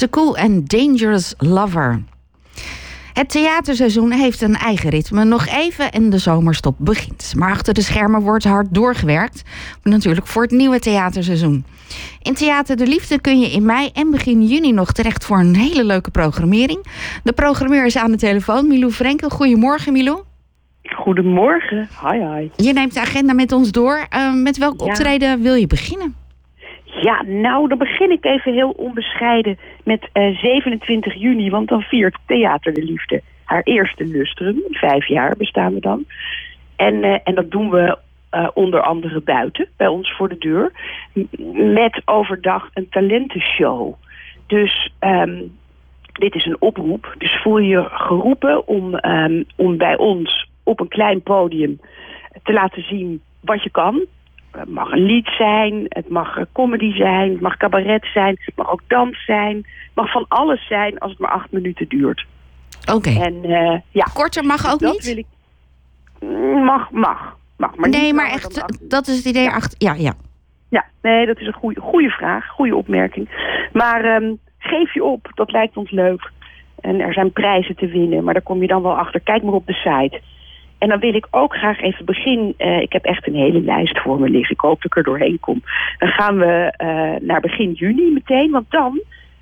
The Cool and Dangerous Lover. Het theaterseizoen heeft een eigen ritme nog even en de zomerstop begint. Maar achter de schermen wordt hard doorgewerkt. Natuurlijk voor het nieuwe theaterseizoen. In Theater de Liefde kun je in mei en begin juni nog terecht voor een hele leuke programmering. De programmeur is aan de telefoon, Milou Frenkel. Goedemorgen, Milou. Goedemorgen. Hi. Je neemt de agenda met ons door. Met welk optreden wil je beginnen? Ja, nou, dan begin ik even heel onbescheiden met 27 juni, want dan viert Theater de Liefde haar eerste lustrum. 5 jaar bestaan we dan. En dat doen we onder andere buiten, bij ons voor de deur, met overdag een talentenshow. Dus dit is een oproep. Dus voel je geroepen om bij ons op een klein podium te laten zien wat je kan. Het mag een lied zijn, het mag comedy zijn, het mag cabaret zijn, het mag ook dans zijn. Het mag van alles zijn als het maar 8 minuten duurt. Oké. En korter mag ook dat niet? Wil ik... Mag. Maar nee, niet maar echt, dat is het idee achter... Ja. Ja, nee, dat is een goede vraag, goede opmerking. Maar geef je op, dat lijkt ons leuk. En er zijn prijzen te winnen, maar daar kom je dan wel achter. Kijk maar op de site. En dan wil ik ook graag even beginnen. Ik heb echt een hele lijst voor me liggen. Ik hoop dat ik er doorheen kom. Dan gaan we naar begin juni meteen. Want dan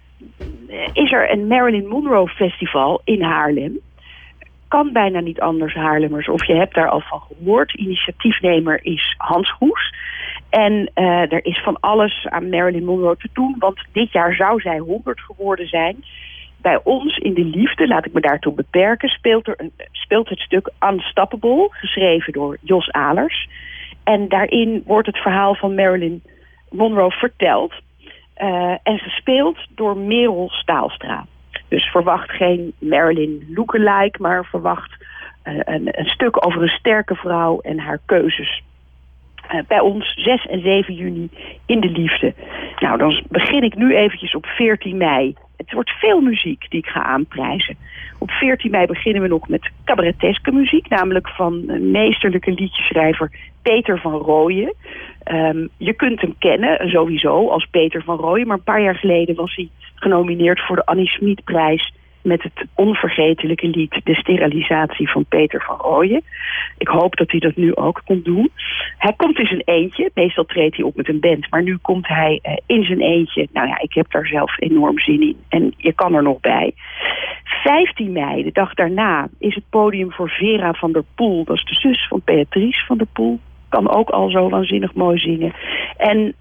is er een Marilyn Monroe Festival in Haarlem. Kan bijna niet anders, Haarlemmers. Of je hebt daar al van gehoord. Initiatiefnemer is Hans Goes. En er is van alles aan Marilyn Monroe te doen. Want dit jaar zou zij 100 geworden zijn. Bij ons in de liefde, laat ik me daartoe beperken, speelt het stuk Unstoppable, geschreven door Jos Alers. En daarin wordt het verhaal van Marilyn Monroe verteld. En gespeeld door Merel Staalstra. Dus verwacht geen Marilyn lookalike, maar verwacht een stuk over een sterke vrouw en haar keuzes. Bij ons 6 en 7 juni in de liefde. Nou, dan begin ik nu eventjes op 14 mei. Het wordt veel muziek die ik ga aanprijzen. Op 14 mei beginnen we nog met cabareteske muziek. Namelijk van een meesterlijke liedjeschrijver Peter van Rooyen. Je kunt hem kennen, sowieso, als Peter van Rooyen. Maar een paar jaar geleden was hij genomineerd voor de Annie Smitprijs met het onvergetelijke lied De Sterilisatie van Peter van Rooyen. Ik hoop dat hij dat nu ook komt doen. Hij komt in zijn eentje. Meestal treedt hij op met een band. Maar nu komt hij in zijn eentje. Nou ja, ik heb daar zelf enorm zin in. En je kan er nog bij. 15 mei, de dag daarna, is het podium voor Vera van der Poel. Dat is de zus van Beatrice van der Poel. Kan ook al zo waanzinnig mooi zingen. En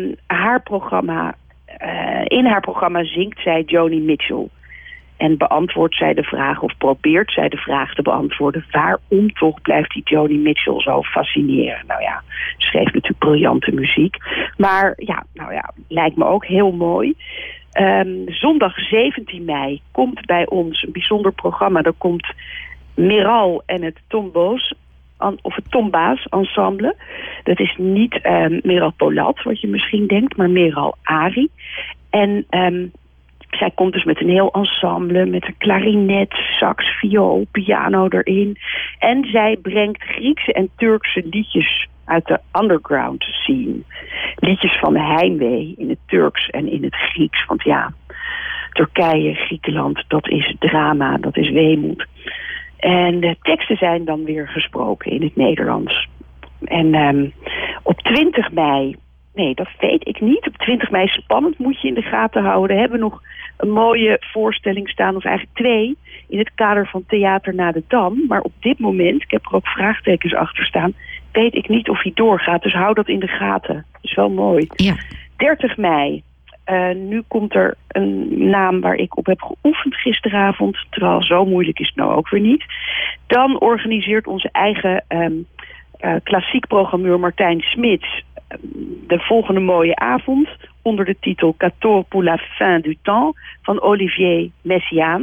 in haar programma zingt zij Joni Mitchell. En beantwoordt zij de vraag, of probeert zij de vraag te beantwoorden, waarom toch blijft die Joni Mitchell zo fascineren? Nou ja, schreef natuurlijk briljante muziek. Maar lijkt me ook heel mooi. Zondag 17 mei komt bij ons een bijzonder programma. Daar komt Meral en het Tombaas ensemble. Dat is niet Meral Polat, wat je misschien denkt, maar Meral Ari. En zij komt dus met een heel ensemble, met een klarinet, sax, viool, piano erin. En zij brengt Griekse en Turkse liedjes uit de underground scene. Liedjes van heimwee in het Turks en in het Grieks. Want ja, Turkije, Griekenland, dat is drama, dat is weemoed. En de teksten zijn dan weer gesproken in het Nederlands. En op 20 mei... Nee, dat weet ik niet. Op 20 mei spannend, moet je in de gaten houden. We hebben nog een mooie voorstelling staan, of eigenlijk 2, in het kader van Theater na de Dam. Maar op dit moment, ik heb er ook vraagtekens achter staan, weet ik niet of hij doorgaat. Dus hou dat in de gaten. Dat is wel mooi. Ja. 30 mei. Nu komt er een naam waar ik op heb geoefend gisteravond. Terwijl zo moeilijk is het nou ook weer niet. Dan organiseert onze eigen klassiek programmeur Martijn Smits de volgende mooie avond onder de titel 14 pour la fin du temps van Olivier Messiaen.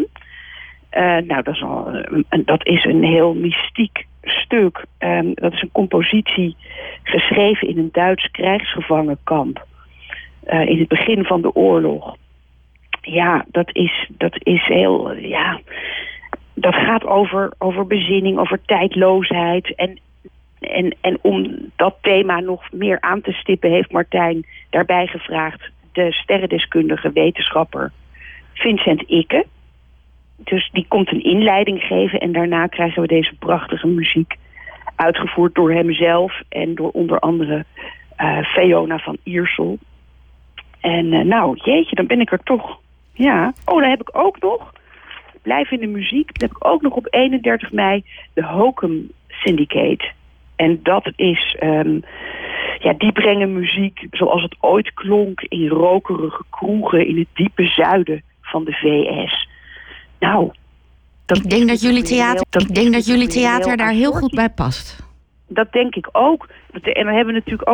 Dat is een heel mystiek stuk. Dat is een compositie geschreven in een Duits krijgsgevangenkamp. In het begin van de oorlog. Ja, dat is heel... Ja, dat gaat over bezinning, over tijdloosheid. En om dat thema nog meer aan te stippen heeft Martijn daarbij gevraagd de sterrendeskundige wetenschapper Vincent Ikke. Dus die komt een inleiding geven en daarna krijgen we deze prachtige muziek uitgevoerd door hemzelf en door onder andere Fiona van Iersel. En jeetje, dan ben ik er toch. Ja. Oh, dan heb ik ook nog, blijf in de muziek, dan heb ik ook nog op 31 mei de Hokum Syndicate. En dat is, die brengen muziek zoals het ooit klonk in rokerige kroegen in het diepe zuiden van de VS. Nou, ik denk dat jullie theater daar heel goed bij past. Dat denk ik ook. En dan hebben we natuurlijk ook